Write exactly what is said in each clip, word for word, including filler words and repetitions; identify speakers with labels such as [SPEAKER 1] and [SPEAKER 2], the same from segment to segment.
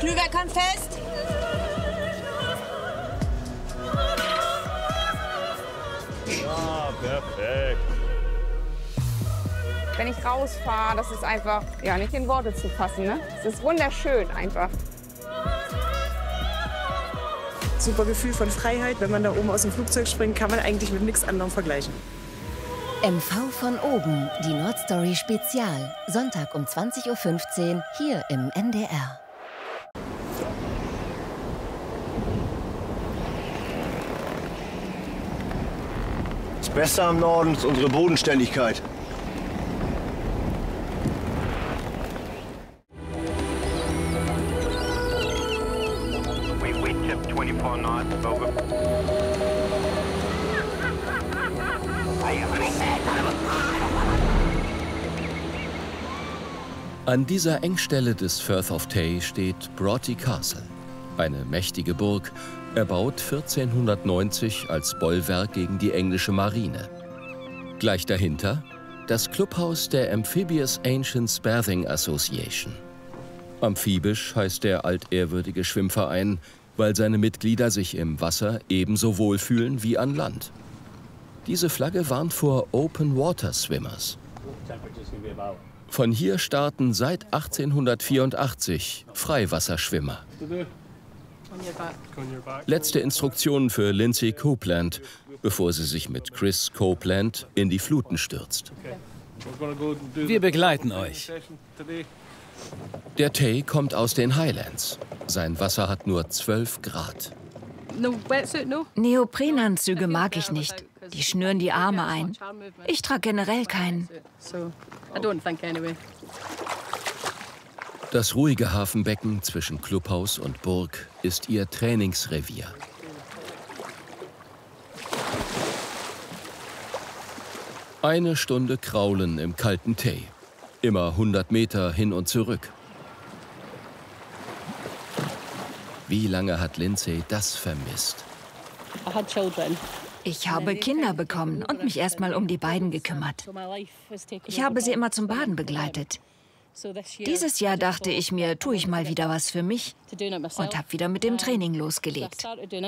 [SPEAKER 1] Klüver kommt fest.
[SPEAKER 2] Ja, perfekt.
[SPEAKER 3] Wenn ich rausfahre, das ist einfach ja, nicht in Worte zu fassen. Ne? Es ist wunderschön einfach.
[SPEAKER 4] Super Gefühl von Freiheit. Wenn man da oben aus dem Flugzeug springt, kann man eigentlich mit nichts anderem vergleichen.
[SPEAKER 5] M V von oben, die Nordstory Spezial. Sonntag um zwanzig Uhr fünfzehn hier im N D R.
[SPEAKER 6] Das Beste am Norden ist unsere Bodenständigkeit.
[SPEAKER 7] An dieser Engstelle des Firth of Tay steht Broughty Castle, eine mächtige Burg, erbaut vierzehnhundertneunzig als Bollwerk gegen die englische Marine. Gleich dahinter das Clubhaus der Amphibious Ancients Bathing Association. Amphibisch heißt der altehrwürdige Schwimmverein, weil seine Mitglieder sich im Wasser ebenso wohlfühlen wie an Land. Diese Flagge warnt vor Open Water Swimmers. Von hier starten seit achtzehnhundertvierundachtzig Freiwasserschwimmer. Letzte Instruktionen für Lindsay Copeland, bevor sie sich mit Chris Copeland in die Fluten stürzt.
[SPEAKER 8] Wir begleiten euch.
[SPEAKER 7] Der Tay kommt aus den Highlands. Sein Wasser hat nur zwölf Grad.
[SPEAKER 9] Neoprenanzüge mag ich nicht. Die schnüren die Arme ein. Ich trage generell keinen.
[SPEAKER 7] Das ruhige Hafenbecken zwischen Clubhaus und Burg ist ihr Trainingsrevier. Eine Stunde Kraulen im kalten Tay. Immer hundert Meter hin und zurück. Wie lange hat Lindsay das vermisst?
[SPEAKER 9] Ich habe Kinder bekommen und mich erst mal um die beiden gekümmert. Ich habe sie immer zum Baden begleitet. Dieses Jahr dachte ich mir, tue ich mal wieder was für mich und habe wieder mit dem Training losgelegt.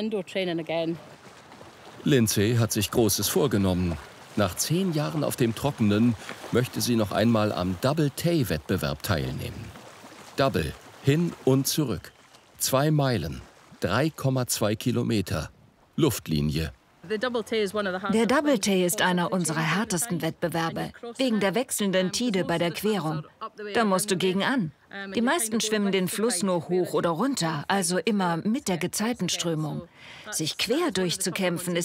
[SPEAKER 7] Lindsay hat sich Großes vorgenommen. Nach zehn Jahren auf dem Trockenen möchte sie noch einmal am Double-Tay-Wettbewerb teilnehmen. Double, hin und zurück. Zwei Meilen, drei Komma zwei Kilometer, Luftlinie.
[SPEAKER 9] Der Double Tay ist einer unserer härtesten Wettbewerbe, wegen der wechselnden Tide bei der Querung. Da musst du gegen an. Die meisten schwimmen den Fluss nur hoch oder runter, also immer mit der Gezeitenströmung. Sich quer durchzukämpfen ist